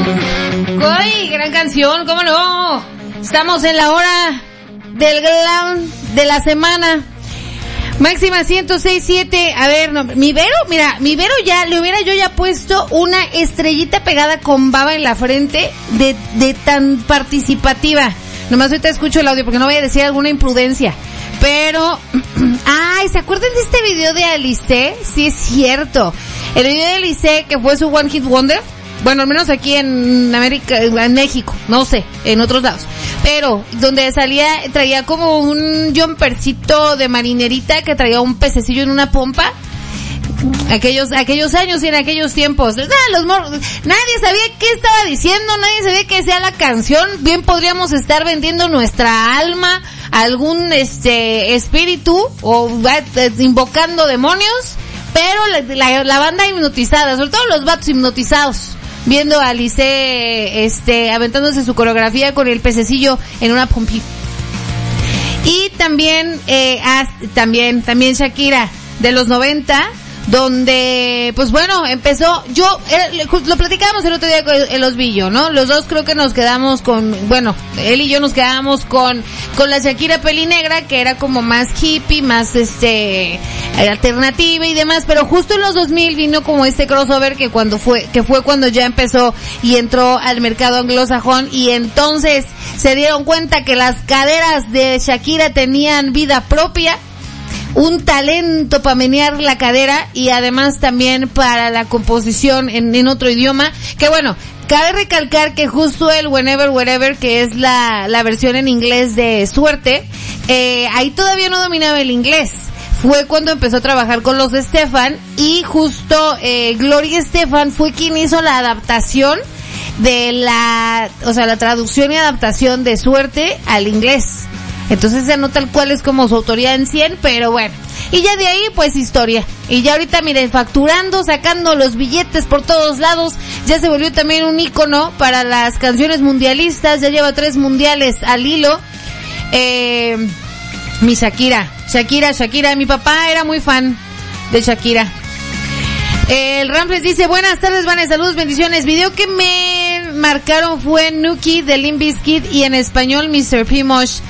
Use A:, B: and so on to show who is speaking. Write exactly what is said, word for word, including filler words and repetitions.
A: ¡Ay, gran canción! ¿Cómo no? Estamos en la hora del glam de la semana. Máxima ciento seis punto siete. A ver, no, mi Vero, mira, mi Vero ya, le hubiera yo ya puesto una estrellita pegada con baba en la frente de, de tan participativa. Nomás ahorita escucho el audio porque no voy a decir alguna imprudencia. Pero, ay, ¿se acuerdan de este video de Alice? Sí, es cierto. El video de Alice, que fue su One Hit Wonder. Bueno, al menos aquí en América, en México, no sé, en otros lados. Pero, donde salía, traía como un jumpercito de marinerita que traía un pececillo en una pompa. Aquellos, aquellos años y en aquellos tiempos. Ah, los mor- nadie sabía qué estaba diciendo, nadie sabía qué sea la canción. Bien podríamos estar vendiendo nuestra alma a algún este espíritu o eh, invocando demonios. Pero la, la, la banda hipnotizada, sobre todo los vatos hipnotizados, viendo a Alice este aventándose su coreografía con el pececillo en una pompi. Y también eh, ah, también también Shakira de los noventa, donde pues bueno, empezó, yo eh, lo platicábamos el otro día con el Osvillo, ¿no? Los dos creo que nos quedamos con, bueno, él y yo nos quedamos con con la Shakira pelinegra, que era como más hippie, más este alternativa y demás, pero justo en los dos mil vino como este crossover que cuando fue que fue cuando ya empezó y entró al mercado anglosajón, y entonces se dieron cuenta que las caderas de Shakira tenían vida propia, un talento para menear la cadera y además también para la composición en, en otro idioma, que bueno, cabe recalcar que justo el Whenever, Wherever, que es la, la versión en inglés de Suerte, eh, ahí todavía no dominaba el inglés. Fue cuando empezó a trabajar con los Estefan, y justo eh, Gloria Estefan fue quien hizo la adaptación de la, o sea, la traducción y adaptación de Suerte al inglés. Entonces ya no tal cual es como su autoría en cien, pero bueno. Y ya de ahí, pues, historia. Y ya ahorita, miren, facturando, sacando los billetes por todos lados. Ya se volvió también un ícono para las canciones mundialistas. Ya lleva tres mundiales al hilo. Eh, mi Shakira. Shakira, Shakira. Mi papá era muy fan de Shakira. El Ramfles dice, buenas tardes, Vane, saludos, bendiciones. Video que me marcaron fue Nuki de Limp Bizkit y en español mister P. Mosh.